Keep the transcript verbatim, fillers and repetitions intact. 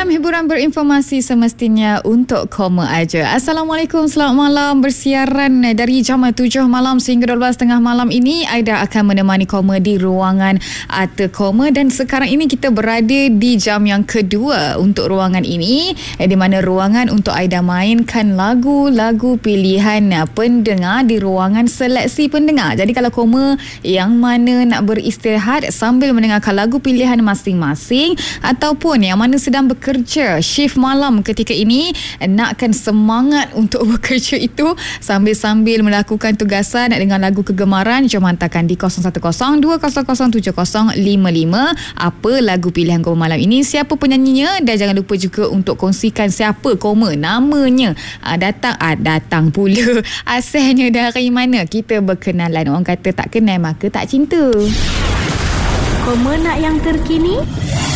Dalam hiburan berinformasi semestinya untuk koma aja. Assalamualaikum, selamat malam. Bersiaran dari jam tujuh malam sehingga dua belas tiga puluh malam ini, Aida akan menemani koma di ruangan Arta Koma, dan sekarang ini kita berada di jam yang kedua untuk ruangan ini, di mana ruangan untuk Aida mainkan lagu-lagu pilihan pendengar di ruangan seleksi pendengar. Jadi kalau koma yang mana nak beristirahat sambil mendengarkan lagu pilihan masing-masing, ataupun yang mana sedang bekerja shift malam ketika ini, nakkan semangat untuk bekerja itu sambil-sambil melakukan tugasan dengan lagu kegemaran, jom hantarkan di kosong satu kosong dua kosong kosong tujuh kosong lima lima apa lagu pilihan koma malam ini, siapa penyanyinya, dan jangan lupa juga untuk kongsikan siapa koma namanya. Aa, datang ah, datang pula asalnya dari mana, kita berkenalan. Orang kata tak kenal maka tak cinta. Koma nak yang terkini?